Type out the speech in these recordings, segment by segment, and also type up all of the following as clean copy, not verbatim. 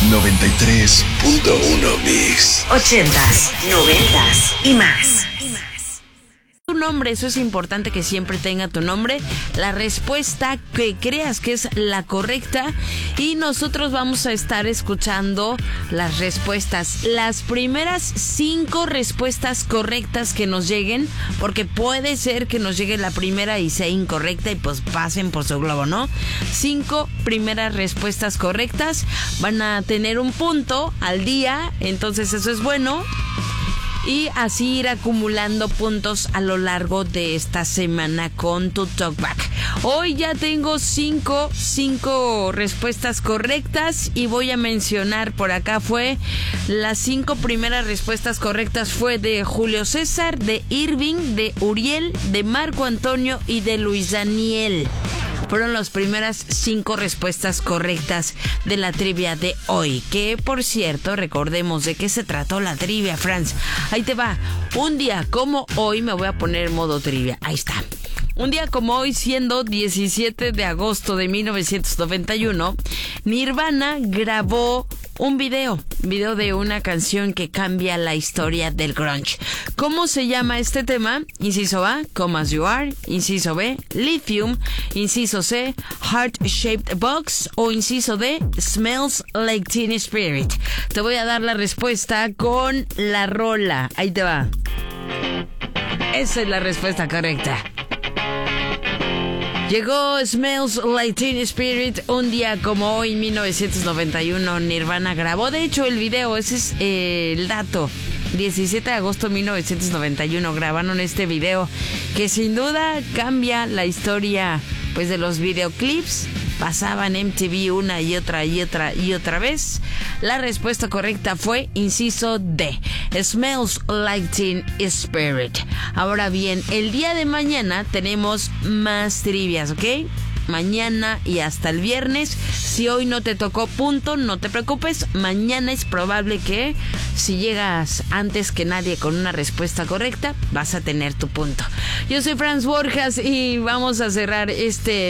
93.1 Mix. 80s, 90s y más. Tu nombre, eso es importante que siempre tenga tu nombre, la respuesta que creas que es la correcta, y nosotros vamos a estar escuchando las respuestas, las primeras 5 respuestas correctas que nos lleguen, porque puede ser que nos llegue la primera y sea incorrecta y pues pasen por su globo, ¿no? 5 primeras respuestas correctas van a tener un punto al día, entonces eso es bueno. Y así ir acumulando puntos a lo largo de esta semana con tu Talkback. Hoy ya tengo 5 respuestas correctas y voy a mencionar por acá las 5 primeras respuestas correctas fue de Julio César, de Irving, de Uriel, de Marco Antonio y de Luis Daniel. Fueron las primeras 5 respuestas correctas de la trivia de hoy. Que, por cierto, recordemos de qué se trató la trivia, Franz. Ahí te va. Un día como hoy, me voy a poner en modo trivia. Ahí está. Un día como hoy, siendo 17 de agosto de 1991, Nirvana grabó un video de una canción que cambia la historia del grunge. ¿Cómo se llama este tema? Inciso A, Come As You Are. Inciso B, Lithium. Inciso C, Heart Shaped Box. O inciso D, Smells Like Teen Spirit. Te voy a dar la respuesta con la rola. Ahí te va. Esa es la respuesta correcta. Llegó Smells Like Teen Spirit, un día como hoy, 1991, Nirvana grabó. De hecho, el video, ese es el dato. 17 de agosto de 1991 grabaron este video que sin duda cambia la historia pues de los videoclips. Pasaban MTV una y otra vez. La respuesta correcta fue inciso D, Smells Like Teen Spirit. Ahora bien, el día de mañana tenemos más trivias, ¿ok? Mañana y hasta el viernes. Si hoy no te tocó punto, no te preocupes. Mañana es probable que si llegas antes que nadie con una respuesta correcta, vas a tener tu punto. Yo soy Franz Borjas y vamos a cerrar este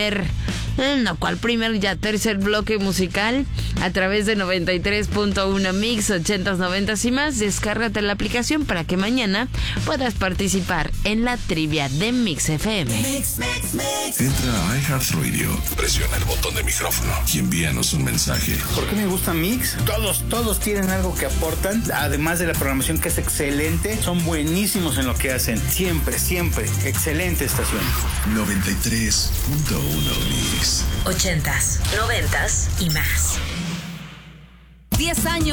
tercer bloque musical a través de 93.1 Mix, 80s, 90s y más. Descárgate la aplicación para que mañana puedas participar en la trivia de Mix FM. Entra a iHeartRadio, presiona el botón de micrófono y envíanos un mensaje. ¿Por qué me gusta Mix? Todos tienen algo que aportan, además de la programación que es excelente. Son buenísimos en lo que hacen, siempre, excelente estación. 93.1 Mix. 80s, 90s y más. 10 años.